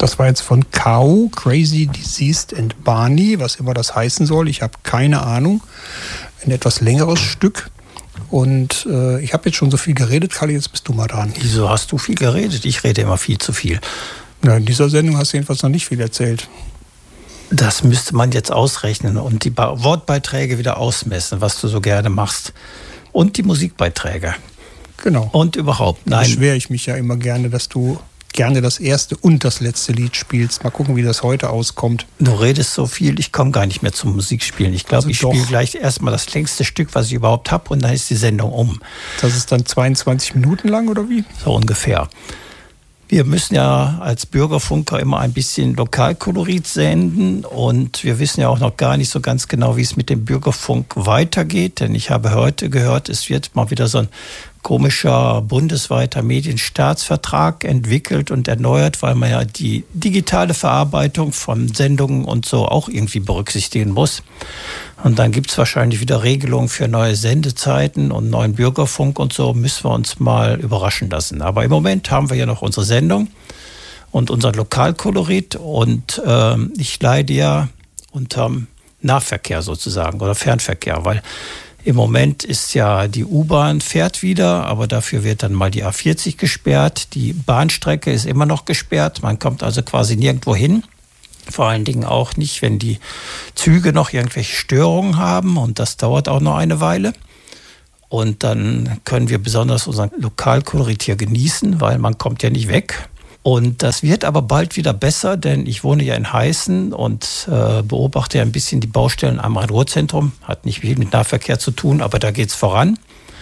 Das war jetzt von Kao, Crazy, Diseased and Barney, was immer das heißen soll. Ich habe keine Ahnung. Ein etwas längeres Stück. Und ich habe jetzt schon so viel geredet, Kalle, jetzt bist du mal dran. Wieso hast du viel geredet? Ich rede immer viel zu viel. Na, in dieser Sendung hast du jedenfalls noch nicht viel erzählt. Das müsste man jetzt ausrechnen und die Wortbeiträge wieder ausmessen, was du so gerne machst. Und die Musikbeiträge. Genau. Und überhaupt. Da beschwere ich mich ja immer gerne, dass du gerne das erste und das letzte Lied spielst. Mal gucken, wie das heute auskommt. Du redest so viel, ich komme gar nicht mehr zum Musikspielen. Ich glaube, ich spiele gleich erstmal das längste Stück, was ich überhaupt habe, und dann ist die Sendung um. Das ist dann 22 Minuten lang, oder wie? So ungefähr. Wir müssen ja als Bürgerfunker immer ein bisschen Lokalkolorit senden und wir wissen ja auch noch gar nicht so ganz genau, wie es mit dem Bürgerfunk weitergeht, denn ich habe heute gehört, es wird mal wieder so ein komischer bundesweiter Medienstaatsvertrag entwickelt und erneuert, weil man ja die digitale Verarbeitung von Sendungen und so auch irgendwie berücksichtigen muss. Und dann gibt es wahrscheinlich wieder Regelungen für neue Sendezeiten und neuen Bürgerfunk und so, müssen wir uns mal überraschen lassen. Aber im Moment haben wir ja noch unsere Sendung und unseren Lokalkolorit und ich leide ja unterm Nahverkehr sozusagen oder Fernverkehr, weil im Moment ist ja die U-Bahn fährt wieder, aber dafür wird dann mal die A40 gesperrt. Die Bahnstrecke ist immer noch gesperrt. Man kommt also quasi nirgendwo hin. Vor allen Dingen auch nicht, wenn die Züge noch irgendwelche Störungen haben. Und das dauert auch noch eine Weile. Und dann können wir besonders unseren Lokalkolorit hier genießen, weil man kommt ja nicht weg. Und das wird aber bald wieder besser, denn ich wohne ja in Heißen und beobachte ja ein bisschen die Baustellen am Rhein-Ruhr-Zentrum. Hat nicht viel mit Nahverkehr zu tun, aber da geht's voran.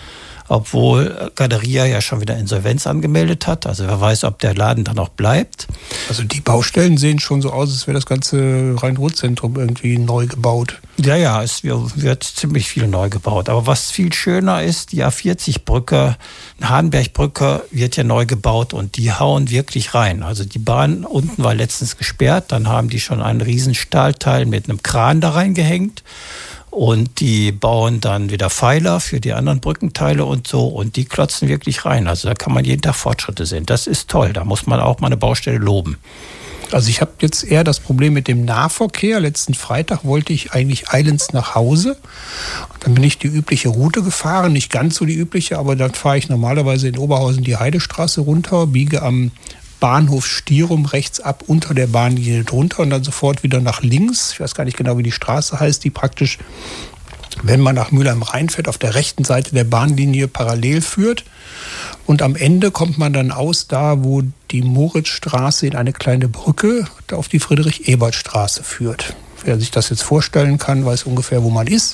Obwohl Galeria ja schon wieder Insolvenz angemeldet hat. Also wer weiß, ob der Laden dann noch bleibt. Also die Baustellen sehen schon so aus, als wäre das ganze Rhein-Ruhr-Zentrum irgendwie neu gebaut. Ja, es wird ziemlich viel neu gebaut. Aber was viel schöner ist, die A40-Brücke, Hahnberg-Brücke wird ja neu gebaut und die hauen wirklich rein. Also die Bahn unten war letztens gesperrt, dann haben die schon einen riesen Stahlteil mit einem Kran da reingehängt. Und die bauen dann wieder Pfeiler für die anderen Brückenteile und so. Und die klotzen wirklich rein. Also da kann man jeden Tag Fortschritte sehen. Das ist toll. Da muss man auch mal eine Baustelle loben. Also ich habe jetzt eher das Problem mit dem Nahverkehr. Letzten Freitag wollte ich eigentlich eilends nach Hause. Und dann bin ich die übliche Route gefahren. Nicht ganz so die übliche, aber dann fahre ich normalerweise in Oberhausen die Heidestraße runter, biege am Bahnhof Stierum rechts ab unter der Bahnlinie drunter und dann sofort wieder nach links. Ich weiß gar nicht genau, wie die Straße heißt, die praktisch, wenn man nach Mülheim-Rhein fährt, auf der rechten Seite der Bahnlinie parallel führt. Und am Ende kommt man dann aus da, wo die Moritzstraße in eine kleine Brücke auf die Friedrich-Ebert-Straße führt. Wer sich das jetzt vorstellen kann, weiß ungefähr, wo man ist.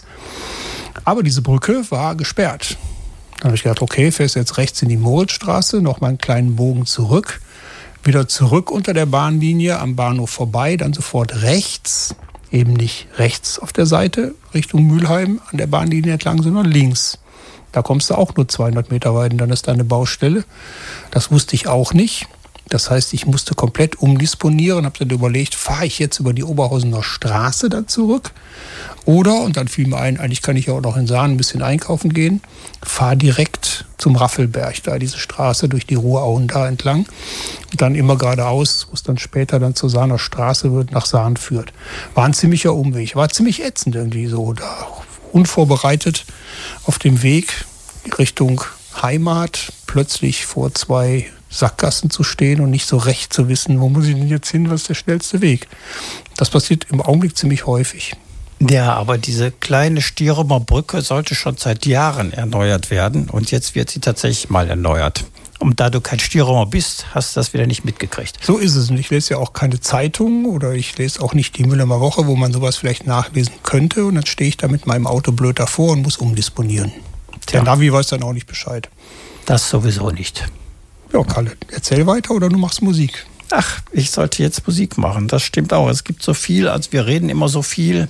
Aber diese Brücke war gesperrt. Dann habe ich gedacht, okay, fährst jetzt rechts in die Moritzstraße, noch mal einen kleinen Bogen zurück. Wieder zurück unter der Bahnlinie, am Bahnhof vorbei, dann sofort rechts, eben nicht rechts auf der Seite Richtung Mülheim an der Bahnlinie entlang, sondern links. Da kommst du auch nur 200 Meter weit und dann ist da eine Baustelle. Das wusste ich auch nicht. Das heißt, ich musste komplett umdisponieren, habe dann überlegt, fahre ich jetzt über die Oberhausener Straße dann zurück? Oder, und dann fiel mir ein, eigentlich kann ich ja auch noch in Sahn ein bisschen einkaufen gehen, fahre direkt zum Raffelberg, da diese Straße durch die Ruhrauen da entlang. Und dann immer geradeaus, wo es dann später dann zur Sahner Straße wird, nach Sahn führt. War ein ziemlicher Umweg, war ziemlich ätzend irgendwie so, da unvorbereitet auf dem Weg Richtung Heimat, plötzlich vor 2 Sackgassen zu stehen und nicht so recht zu wissen, wo muss ich denn jetzt hin, was ist der schnellste Weg. Das passiert im Augenblick ziemlich häufig. Ja, aber diese kleine Stierumer Brücke sollte schon seit Jahren erneuert werden und jetzt wird sie tatsächlich mal erneuert. Und da du kein Stierumer bist, hast du das wieder nicht mitgekriegt. So ist es. Und ich lese ja auch keine Zeitung oder ich lese auch nicht die Mülheimer Woche, wo man sowas vielleicht nachlesen könnte. Und dann stehe ich da mit meinem Auto blöd davor und muss umdisponieren. Der Navi weiß dann auch nicht Bescheid. Das sowieso nicht. Ja, Kalle, erzähl weiter oder du machst Musik. Ach, ich sollte jetzt Musik machen. Das stimmt auch. Es gibt so viel, also wir reden immer so viel,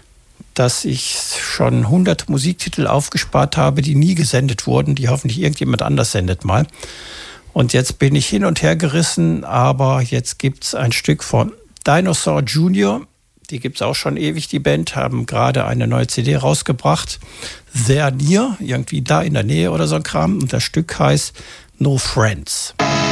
dass ich schon 100 Musiktitel aufgespart habe, die nie gesendet wurden, die hoffentlich irgendjemand anders sendet mal. Und jetzt bin ich hin und her gerissen, aber jetzt gibt es ein Stück von Dinosaur Jr., die gibt es auch schon ewig, die Band, haben gerade eine neue CD rausgebracht. There Near, irgendwie da in der Nähe oder so ein Kram. Und das Stück heißt No Friends.